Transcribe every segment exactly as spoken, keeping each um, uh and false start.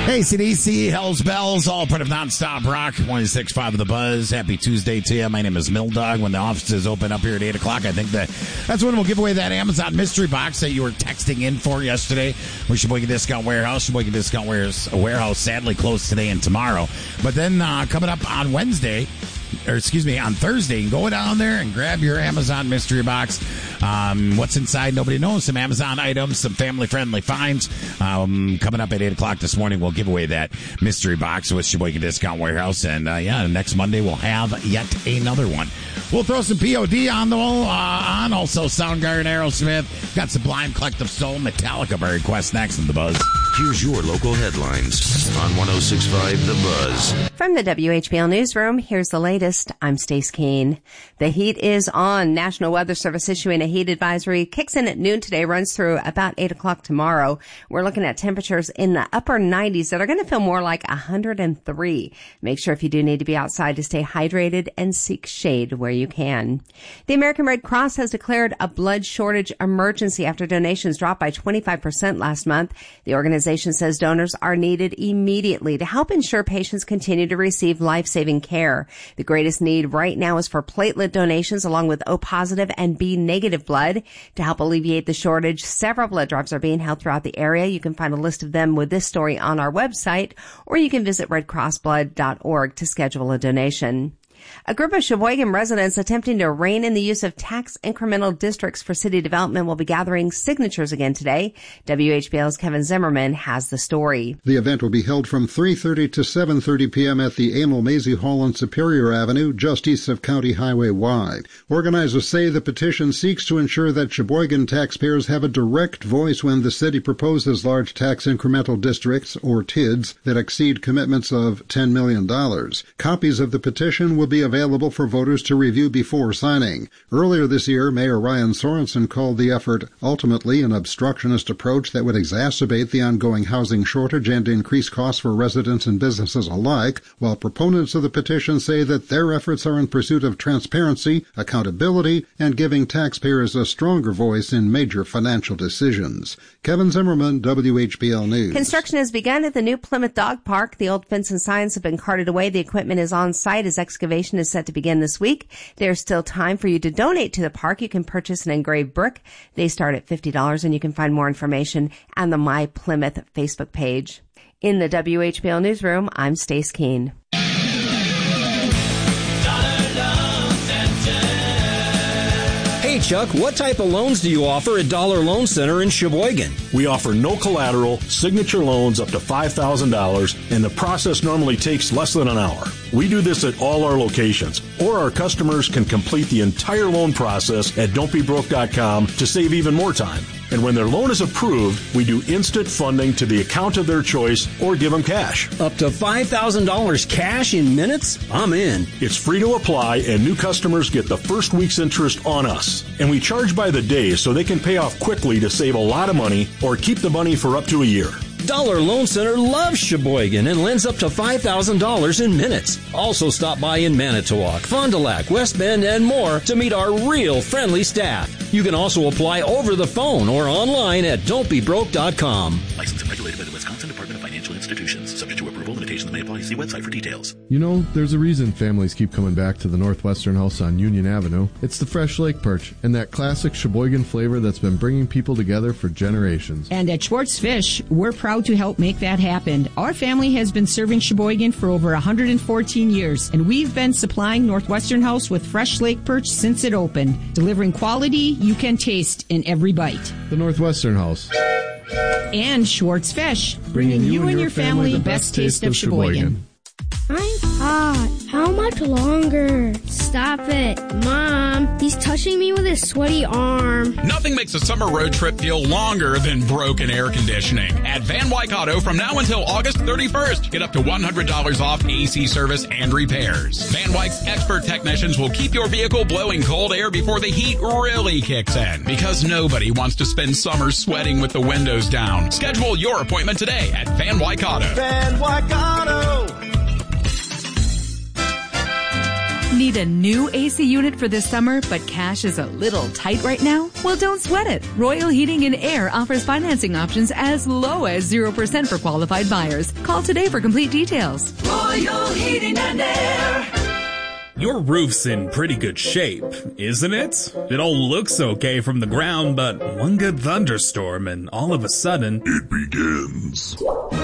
A C D C, Hell's Bells, all part of Nonstop Rock, one six five of the Buzz. Happy Tuesday to you. My name is Mill Dog. When the offices open up here at eight o'clock, I think that that's when we'll give away that Amazon mystery box that you were texting in for yesterday. We Sheboygan Discount Warehouse. Sheboygan Discount Warehouse, sadly closed today and tomorrow. But then uh, coming up on Wednesday, or excuse me, on Thursday, you can go down there and grab your Amazon mystery box. Um, what's inside, nobody knows. Some Amazon items, some family-friendly finds. Um, coming up at eight o'clock this morning, we'll give away that mystery box with Sheboygan Discount Warehouse. And, uh, yeah, next Monday we'll have yet another one. We'll throw some P O D on the wall, uh, on. Also, Soundgarden, Aerosmith. Got Sublime, Collective Soul, Metallica by request next in the Buzz. Here's your local headlines on one oh six point five The Buzz. From the W H B L Newsroom, here's the latest. I'm Stace Keene. The heat is on. National Weather Service issuing a heat advisory. Kicks in at noon today, runs through about eight o'clock tomorrow. We're looking at temperatures in the upper nineties that are going to feel more like one hundred three. Make sure if you do need to be outside to stay hydrated and seek shade where you can. The American Red Cross has declared a blood shortage emergency after donations dropped by twenty-five percent last month. The organization says donors are needed immediately to help ensure patients continue to receive life-saving care. The greatest need right now is for platelet donations along with O positive and B negative blood. To help alleviate the shortage, several blood drives are being held throughout the area. You can find a list of them with this story on our website, or you can visit red cross blood dot org to schedule a donation. A group of Sheboygan residents attempting to rein in the use of tax incremental districts for city development will be gathering signatures again today. W H B L's Kevin Zimmerman has the story. The event will be held from three thirty to seven thirty p.m. at the Emil Mazie Hall on Superior Avenue, just east of County Highway Y. Organizers say the petition seeks to ensure that Sheboygan taxpayers have a direct voice when the city proposes large tax incremental districts, or T I Ds, that exceed commitments of ten million dollars. Copies of the petition will be available for voters to review before signing. Earlier this year, Mayor Ryan Sorensen called the effort ultimately an obstructionist approach that would exacerbate the ongoing housing shortage and increase costs for residents and businesses alike, while proponents of the petition say that their efforts are in pursuit of transparency, accountability, and giving taxpayers a stronger voice in major financial decisions. Kevin Zimmerman, W H B L News. Construction has begun at the new Plymouth Dog Park. The old fence and signs have been carted away. The equipment is on site as excavation is set to begin this week. There's still time for you to donate to the park. You can purchase an engraved brick. They start at fifty dollars, and you can find more information on the My Plymouth Facebook page. In the W H B L Newsroom, I'm Stace Keene. Hey, Chuck, what type of loans do you offer at Dollar Loan Center in Sheboygan? We offer no collateral, signature loans up to five thousand dollars, and the process normally takes less than an hour. We do this at all our locations, or our customers can complete the entire loan process at don't be broke dot com to save even more time. And when their loan is approved, we do instant funding to the account of their choice or give them cash. Up to five thousand dollars cash in minutes? I'm in. It's free to apply, and new customers get the first week's interest on us. And we charge by the day so they can pay off quickly to save a lot of money or keep the money for up to a year. Dollar Loan Center loves Sheboygan and lends up to five thousand dollars in minutes. Also stop by in Manitowoc, Fond du Lac, West Bend, and more to meet our real friendly staff. You can also apply over the phone or online at don't be broke dot com. Licensed and regulated by the Wisconsin Department of Financial Institutions. Subject to approval, limitations may apply. See website for details. You know, there's a reason families keep coming back to the Northwestern House on Union Avenue. It's the fresh lake perch and that classic Sheboygan flavor that's been bringing people together for generations. And at Schwartz Fish, we're proud to help make that happen. Our family has been serving Sheboygan for over one hundred fourteen years, and we've been supplying Northwestern House with fresh lake perch since it opened, delivering quality you can taste in every bite. The Northwestern House. And Schwartz Fish, bringing, bringing you, you and your family, family the best taste of Sheboygan. Sheboygan. I'm hot. How much longer? Stop it. Mom, he's touching me with his sweaty arm. Nothing makes a summer road trip feel longer than broken air conditioning. At Van Wyck Auto from now until August thirty-first, get up to one hundred dollars off A C service and repairs. Van Wyck's expert technicians will keep your vehicle blowing cold air before the heat really kicks in, because nobody wants to spend summer sweating with the windows down. Schedule your appointment today at Van Wyck Auto. Van Wyck Auto. Need a new A C unit for this summer, but cash is a little tight right now? Well, don't sweat it. Royal Heating and Air offers financing options as low as zero percent for qualified buyers. Call today for complete details. Royal Heating and Air. Your roof's in pretty good shape, isn't it? It all looks okay from the ground, but one good thunderstorm and all of a sudden, it begins.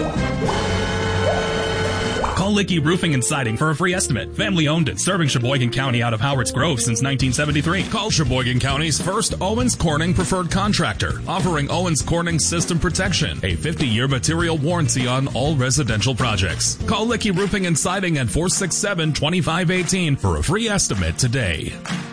Call Licky Roofing and Siding for a free estimate. Family owned and serving Sheboygan County out of Howards Grove since nineteen seventy-three. Call Sheboygan County's first Owens Corning preferred contractor, offering Owens Corning system protection, a fifty-year material warranty on all residential projects. Call Licky Roofing and Siding at four six seven, two five one eight for a free estimate today.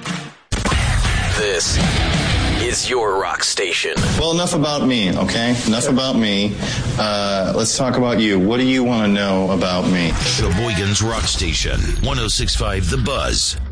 This is your rock station. Well, enough about me, okay? Enough about me. Uh, let's talk about you. What do you want to know about me? Sheboygan's rock station, one oh six point five The Buzz.